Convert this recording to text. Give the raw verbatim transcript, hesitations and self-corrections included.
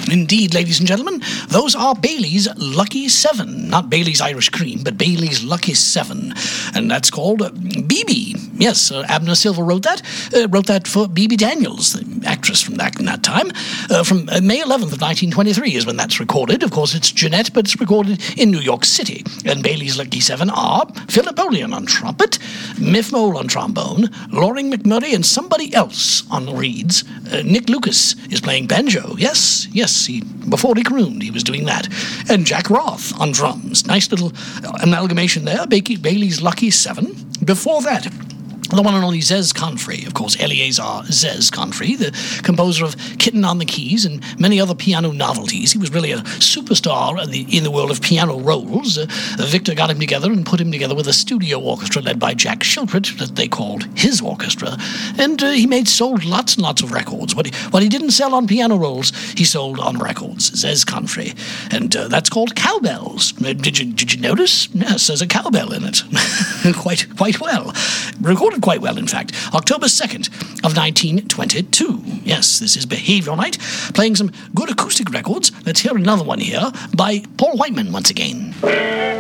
Indeed, ladies and gentlemen, those are Bailey's Lucky Seven. Not Bailey's Irish Cream, but Bailey's Lucky Seven. And that's called uh, B B. Yes, uh, Abner Silver wrote that. Uh, wrote that for B B Daniels, the actress from back in that time. Uh, from uh, May eleventh of nineteen twenty-three is when that's recorded. Of course, it's Jeanette, but it's recorded in New York City. And Bailey's Lucky Seven are Phil Napoleon on trumpet, Miff Mole on trombone, Loring McMurray and somebody else on the reeds. Uh, Nick Lucas is playing banjo. Yes, yes. He, before he crooned, he was doing that. And Jack Roth on drums. Nice little amalgamation there. Bailey's Lucky Seven. Before that, the one and only Zez Confrey, of course, Eleazar Zez Confrey, the composer of Kitten on the Keys and many other piano novelties. He was really a superstar in the, in the world of piano rolls. Uh, Victor got him together and put him together with a studio orchestra led by Jack Shilpert that they called his orchestra. And uh, he made sold lots and lots of records. What he, what he didn't sell on piano rolls, he sold on records. Zez Confrey. And uh, that's called Cowbells. Uh, did you did you notice? Yes, there's a cowbell in it. quite, quite well. Recorded quite well, in fact. October second of nineteen twenty-two. Yes, this is Behavioral Night, playing some good acoustic records. Let's hear another one here by Paul Whiteman once again.